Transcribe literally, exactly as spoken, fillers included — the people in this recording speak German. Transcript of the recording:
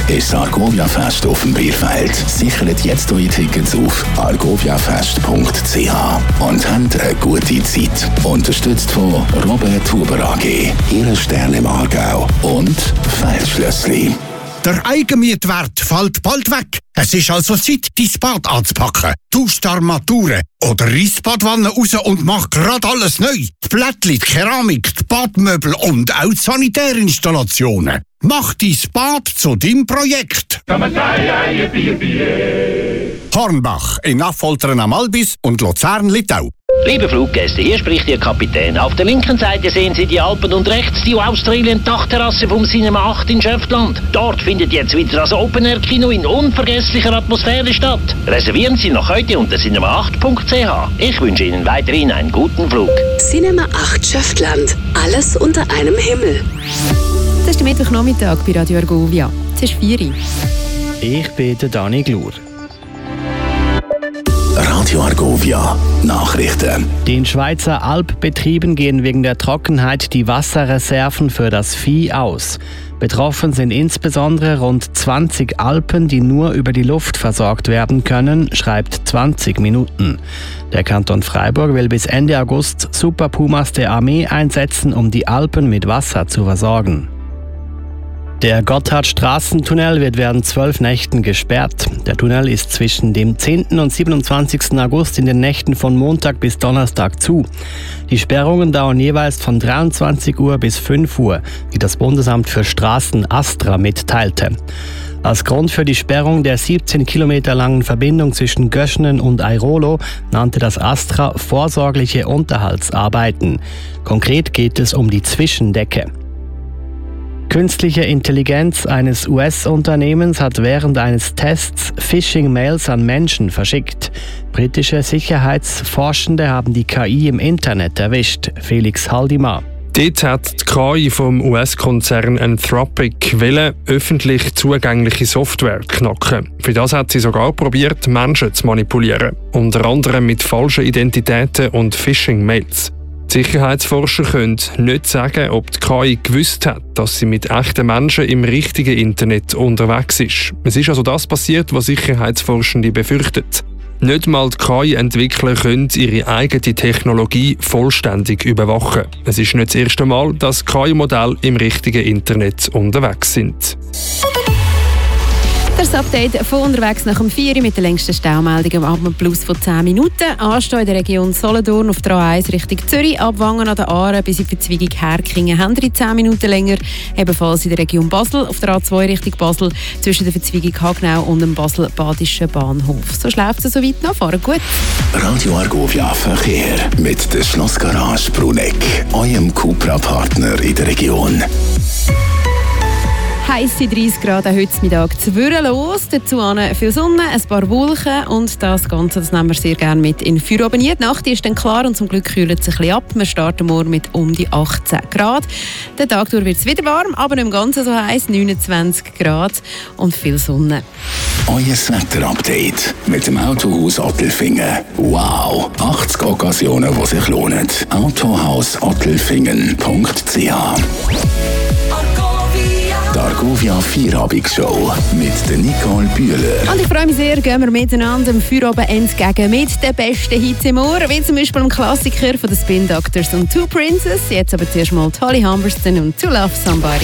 ist das Argovia-Fest auf dem Bierfeld. Sichert jetzt eure Tickets auf argoviafest punkt c h und habt eine gute Zeit. Unterstützt von Robert Huber A G, Ihre Sterne im Aargau und Feilschlössli. Der Eigenmietwert fällt bald weg. Es ist also Zeit, dein Bad anzupacken. Tausch die Armaturen oder reiss die Badwanne raus und mach grad alles neu. Die Plättchen, die Keramik, die Badmöbel und auch die Sanitärinstallationen. Mach dein Bad zu deinem Projekt. Hornbach in Affoltern am Albis und Luzern-Littau. Liebe Fluggäste, hier spricht Ihr Kapitän. Auf der linken Seite sehen Sie die Alpen und rechts die Australien-Dachterrasse vom Cinema acht in Schöftland. Dort findet jetzt wieder das Open-Air-Kino in unvergesslicher Atmosphäre statt. Reservieren Sie noch heute unter cinema acht punkt c h. Ich wünsche Ihnen weiterhin einen guten Flug. Cinema acht Schöftland. Alles unter einem Himmel. Das ist der Mittwochnachmittag bei Radio Argovia. Es ist vier Uhr. Ich bin der Dani Glur. Radio Argovia Nachrichten. Den Schweizer Alpbetrieben gehen wegen der Trockenheit die Wasserreserven für das Vieh aus. Betroffen sind insbesondere rund zwanzig Alpen, die nur über die Luft versorgt werden können, schreibt zwanzig Minuten. Der Kanton Freiburg will bis Ende August Super Pumas der Armee einsetzen, um die Alpen mit Wasser zu versorgen. Der Gotthardstraßentunnel wird während zwölf Nächten gesperrt. Der Tunnel ist zwischen dem zehnten und siebenundzwanzigsten August in den Nächten von Montag bis Donnerstag zu. Die Sperrungen dauern jeweils von dreiundzwanzig Uhr bis fünf Uhr, wie das Bundesamt für Straßen ASTRA mitteilte. Als Grund für die Sperrung der siebzehn Kilometer langen Verbindung zwischen Göschenen und Airolo nannte das ASTRA vorsorgliche Unterhaltsarbeiten. Konkret geht es um die Zwischendecke. Künstliche Intelligenz eines U S-Unternehmens hat während eines Tests Phishing-Mails an Menschen verschickt. Britische Sicherheitsforschende haben die K I im Internet erwischt. Felix Haldimar. Dort hat die K I vom U S-Konzern Anthropic wollen, öffentlich zugängliche Software knacken. Für das hat sie sogar probiert, Menschen zu manipulieren. Unter anderem mit falschen Identitäten und Phishing-Mails. Die Sicherheitsforscher können nicht sagen, ob die K I gewusst hat, dass sie mit echten Menschen im richtigen Internet unterwegs ist. Es ist also das passiert, was Sicherheitsforschende befürchten. Nicht mal die K I-Entwickler können ihre eigene Technologie vollständig überwachen. Es ist nicht das erste Mal, dass K I-Modelle im richtigen Internet unterwegs sind. Das Update von unterwegs nach dem vier Uhr mit der längsten Staumeldung am Abend plus von zehn Minuten. Anstehen in der Region Solothurn auf der A eins Richtung Zürich, ab Wangen an der Aare bis in die Verzweigung Herkingen haben wir zehn Minuten länger. Ebenfalls in der Region Basel auf der A zwei Richtung Basel zwischen der Verzweigung Hagnau und dem Basel-Badischen Bahnhof. So schläft es soweit noch. Fahren gut. Radio Argovia Verkehr mit der Schlossgarage Bruneck, eurem Cupra-Partner in der Region. Heisse dreißig Grad auch heute Mittag zwirrenlos. Dazu viel Sonne, ein paar Wolken und das Ganze das nehmen wir sehr gerne mit in Feierabend. Die Nacht ist dann klar und zum Glück kühlt es ein bisschen ab. Wir starten morgen mit um die achtzehn Grad. Den Tag durch wird es wieder warm, aber nicht im Ganzen so heiß, neunundzwanzig Grad und viel Sonne. Euer Wetterupdate mit dem Autohaus Ottelfingen. Wow, achtzig Occasionen, die sich lohnen. autohaus ottelfingen punkt c h. Die Argovia Feierabend-Show mit der Nicole Bühler. Und ich freue mich sehr, gehen wir miteinander dem Feierabend entgegen mit den besten Hits im Ohr, wie zum Beispiel dem Klassiker von den Spin Doctors und Two Princes. Jetzt aber zuerst mal Holly Humberstone und To Love Somebody.